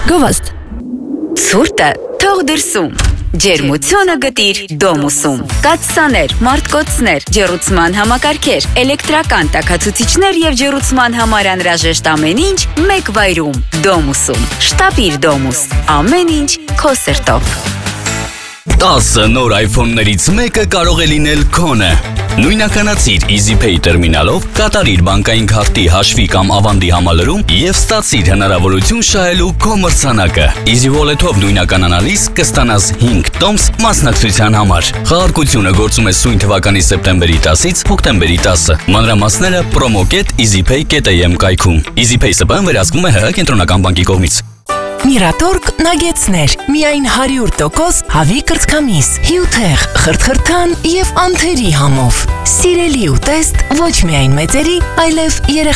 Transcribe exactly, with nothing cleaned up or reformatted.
Գովաստ։ Ցուրտը թող դրսում։ Ջերմությունը գտիր Դոմուսում։ Կաթսաներ, մարտկոցներ, ջեռուցման համակարգեր, էլեկտրական տաքացուցիչներ եւ ջեռուցման համար անհրաժեշտ ամեն ինչ մեկ վայրում։ Դոմուսում։ Շտապիր Դոմուս։ Ամեն ինչ քո սրտով։ տասը նոր iPhone-ներից մեկը կարող է լինել քոնը։ Նույնականացիր EasyPay տերմինալով, կատարիր բանկային քարտի հաշվի կամ ավանդի համալրում եւ ստացիր հնարավորություն շահելու քո մրցանակը։ Easy Wallet-ով նույնականանալիս կստանաս հինգ տոմս մասնակցության համար։ Խաղարկությունը գործում է սույն թվականի սեպտեմբերի տասից հոկտեմբերի տասը։ Մանրամասները promo.ket easypay.am կայքում։ EasyPay ՍՊԸ-ն վերահսկվում է ՀՀ կենտրոնական բանկի կողմից։ Միրատորկ նագեցներ, միայն հարյուր տոկոս հավի կրծքամիս, հյութեղ, խրթխրթան և անթերի համով։ Սիրելի ուտեստ ոչ միայն մեծերի, այլև երեխաների